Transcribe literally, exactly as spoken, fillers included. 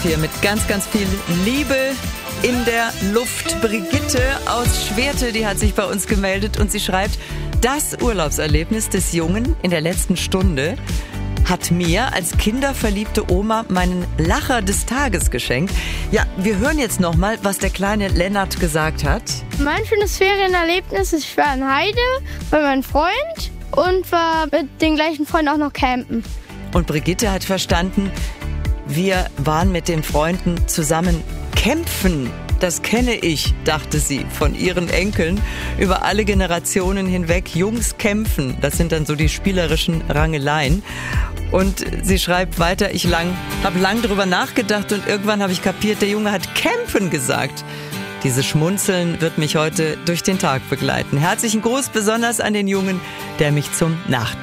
hier mit ganz, ganz viel Liebe in der Luft. Brigitte aus Schwerte, die hat sich bei uns gemeldet und sie schreibt, das Urlaubserlebnis des Jungen in der letzten Stunde hat mir als kinderverliebte Oma meinen Lacher des Tages geschenkt. Ja, wir hören jetzt nochmal, was der kleine Lennart gesagt hat. Mein schönes Ferienerlebnis ist, ich war in Heide bei meinem Freund und war mit den gleichen Freunden auch noch campen. Und Brigitte hat verstanden, wir waren mit den Freunden zusammen kämpfen. Das kenne ich, dachte sie, von ihren Enkeln. Über alle Generationen hinweg Jungs kämpfen. Das sind dann so die spielerischen Rangeleien. Und sie schreibt weiter, ich lang, habe lang drüber nachgedacht und irgendwann habe ich kapiert, der Junge hat kämpfen gesagt. Dieses Schmunzeln wird mich heute durch den Tag begleiten. Herzlichen Gruß besonders an den Jungen, der mich zum Nachdenken